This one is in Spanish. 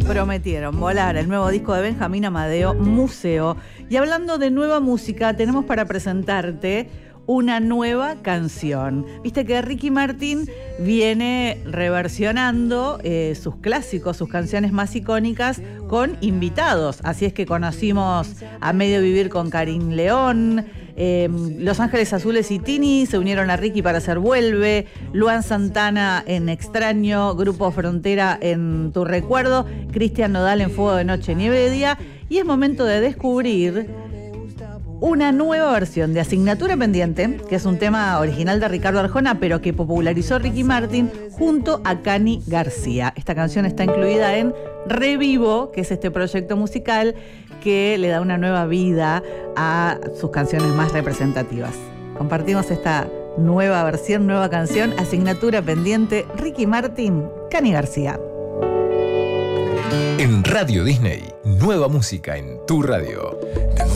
Prometieron volar el nuevo disco de Benjamín Amadeo, Museo. Y hablando de nueva música, tenemos para presentarte una nueva canción. Viste que Ricky Martin viene reversionando sus clásicos, sus canciones más icónicas con invitados. Así es que conocimos a Medio Vivir con Karim León, Los Ángeles Azules y Tini se unieron a Ricky para hacer Vuelve, Luan Santana en Extraño, Grupo Frontera en Tu Recuerdo, Cristian Nodal en Fuego de Noche, Nieve de Día. Y es momento de descubrir una nueva versión de Asignatura Pendiente, que es un tema original de Ricardo Arjona, pero que popularizó Ricky Martin junto a Cani García. Esta canción está incluida en Revivo, que es este proyecto musical que le da una nueva vida a sus canciones más representativas. Compartimos esta nueva versión, nueva canción, Asignatura Pendiente, Ricky Martin, Cani García. En Radio Disney, nueva música en tu radio.